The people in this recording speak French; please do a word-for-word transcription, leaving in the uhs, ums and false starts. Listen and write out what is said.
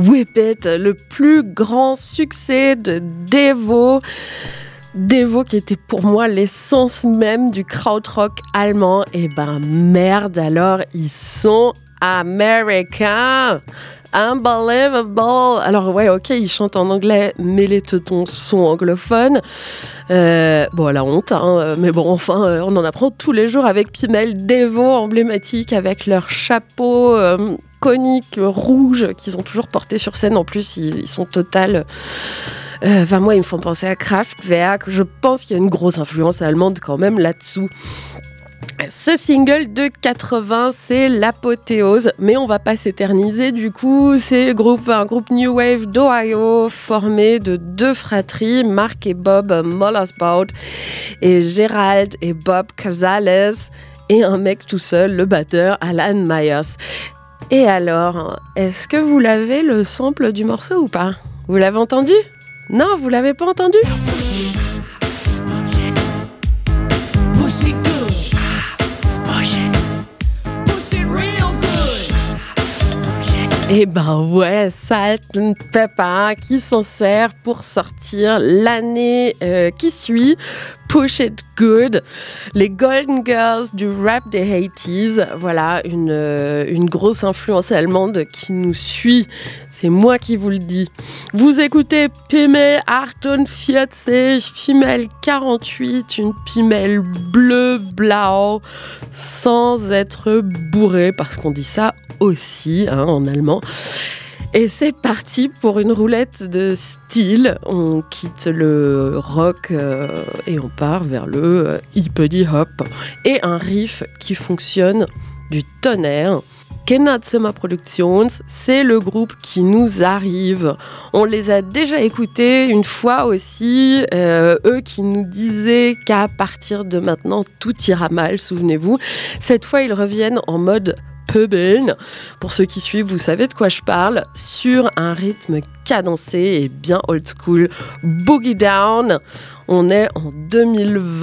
Whip It, le plus grand succès de Devo. Devo qui était pour moi l'essence même du krautrock allemand. Et ben merde, alors ils sont américains. Unbelievable. Alors ouais, ok, ils chantent en anglais, mais les teutons sont anglophones. Euh, bon, la honte, hein, mais bon, enfin, euh, on en apprend tous les jours avec Pimel. Devo, emblématique, avec leur chapeau euh, conique rouge qu'ils ont toujours porté sur scène. En plus, ils, ils sont total... Euh, enfin, moi, ils me font penser à Kraftwerk. Je pense qu'il y a une grosse influence allemande quand même là-dessous. Ce single de quatre-vingts, c'est l'apothéose, mais on va pas s'éterniser du coup. C'est groupe, un groupe New Wave d'Ohio formé de deux fratries, Mark et Bob Mollersbaut et Gerald et Bob Casales, et un mec tout seul, le batteur Alan Myers. Et alors, est-ce que vous l'avez le sample du morceau ou pas ? Vous l'avez entendu ? Non, vous l'avez pas entendu ? Eh ben ouais, Salt and Pepper qui s'en sert pour sortir l'année euh, qui suit Push It Good, les Golden Girls du rap des eighties. Voilà, une, euh, une grosse influence allemande qui nous suit. C'est moi qui vous le dis. Vous écoutez Pimmel achtundvierzig, Pimmel quarante-huit, une Pimmel bleu-blau, sans être bourré, parce qu'on dit ça aussi hein, en allemand. Et c'est parti pour une roulette de style. On quitte le rock euh, et on part vers le euh, hippity hop. Et un riff qui fonctionne du tonnerre. Kinderzimmer Productions, c'est le groupe qui nous arrive. On les a déjà écoutés une fois aussi, euh, eux qui nous disaient qu'à partir de maintenant, tout ira mal, souvenez-vous. Cette fois, ils reviennent en mode pöbeln. Pour ceux qui suivent, vous savez de quoi je parle, sur un rythme cadencé et bien old school. Boogie Down, on est en deux mille vingt.